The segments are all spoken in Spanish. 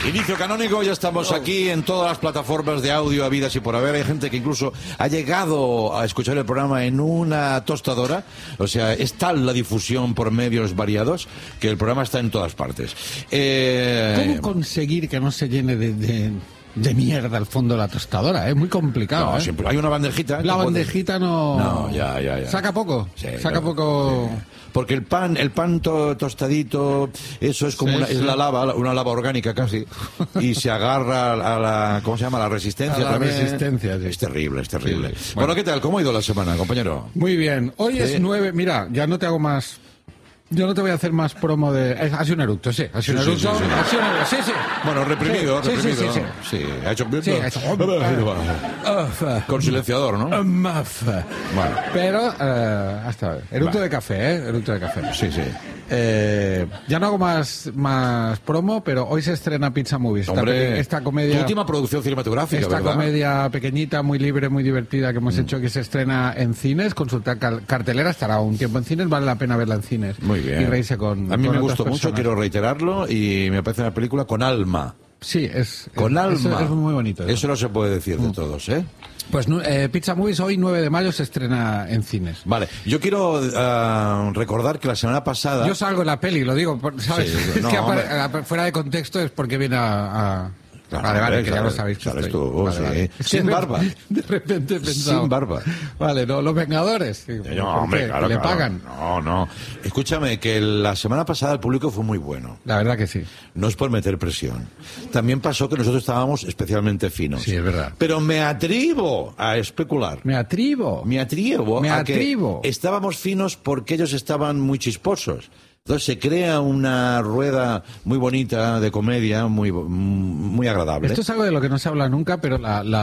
Inicio canónico, ya estamos aquí en todas las plataformas de audio habidas y por haber. Hay gente que incluso ha llegado a escuchar el programa en una tostadora. O sea, es tal la difusión por medios variados que el programa está en todas partes. ¿Cómo conseguir que no se llene de mierda al fondo de la tostadora? Es muy complicado. No, siempre hay una bandejita. La bandejita no... No, ya. ¿Saca poco? Sí, Saca poco... Sí. Porque el pan tostadito, eso es como sí. la lava, una lava orgánica casi, y se agarra a la, ¿cómo se llama? La resistencia. A la resistencia, sí. Es terrible. Sí. Bueno, ¿qué tal? ¿Cómo ha ido la semana, compañero? Muy bien. Hoy es 9... Mira, ya no te hago más... Yo no te voy a hacer más promo de... Ha sido un eructo, sí. Ha sido un eructo. Sí. Bueno, reprimido. Sí, ha hecho... Sí, ha hecho... Con silenciador, ¿no? Bueno. Pero, hasta... Eructo Va. de café, Eructo de café. Sí. Ya no hago más promo, pero hoy se estrena Pizza Movies. Hombre, esta comedia... Tu última producción cinematográfica, Esta ¿verdad? comedia pequeñita, muy libre, muy divertida que hemos hecho, que se estrena en cines. Consultar cartelera, estará un tiempo en cines, vale la pena verla en cines. Muy bien. Y reírse con... A mí con me otras gustó mucho, personas. quiero reiterarlo, y me parece una película con alma. Sí, Con alma. Es muy bonito. Eso no se puede decir de todos, ¿eh? Pues Pizza Movies hoy, 9 de mayo, se estrena en cines. Vale, yo quiero recordar que la semana pasada... Yo salgo en la peli, lo digo, ¿sabes? Sí, Es no, que fuera de contexto es porque viene a... Claro, vale, que claro, ya lo sabéis. Que sabes estoy. tú, sí. Es que Sin barba. De repente he pensado... Sin barba. Vale, no, los Vengadores. No, hombre, claro. ¿Le pagan? No. Escúchame, que la semana pasada el público fue muy bueno. La verdad que sí. No es por meter presión. También pasó que nosotros estábamos especialmente finos. Sí, es verdad. Pero me atrevo a especular. Me atrevo a que estábamos finos porque ellos estaban muy chisposos. Entonces se crea una rueda muy bonita de comedia, muy agradable. Esto es algo de lo que no se habla nunca, pero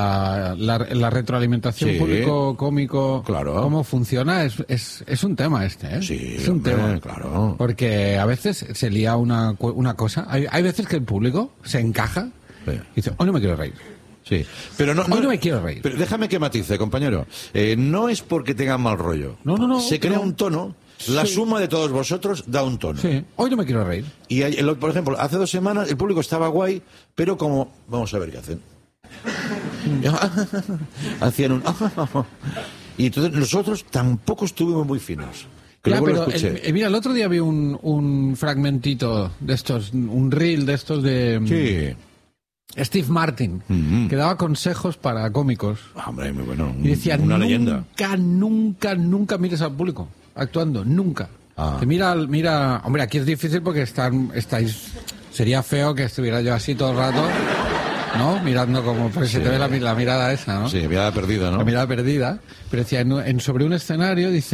la retroalimentación público-cómico, claro. cómo funciona, es un tema este, ¿eh? Sí, es un tema. Claro. Porque a veces se lía una cosa. Hay veces que el público se encaja y dice, hoy no me quiero reír. Sí, pero hoy no me quiero reír. Pero déjame que matice, compañero. No es porque tengan mal rollo. No. Se crea un tono. La suma de todos vosotros da un tono. Sí, hoy no me quiero reír. Y, por ejemplo, hace 2 semanas el público estaba guay, pero como... Vamos a ver qué hacen. Hacían un... Y entonces nosotros tampoco estuvimos muy finos. Que Ya, luego lo pero escuché. mira, el otro día vi un fragmentito de estos, un reel de estos de... Steve Martin, que daba consejos para cómicos. Hombre, muy bueno. Y decía, una leyenda. nunca mires al público actuando, nunca. Mira, hombre, aquí es difícil porque estáis... Sería feo que estuviera yo así todo el rato, ¿no? Mirando como... Porque se te ve la mirada esa, ¿no? Sí, mirada perdida, ¿no? La mirada perdida. Pero decía, sobre un escenario, dice...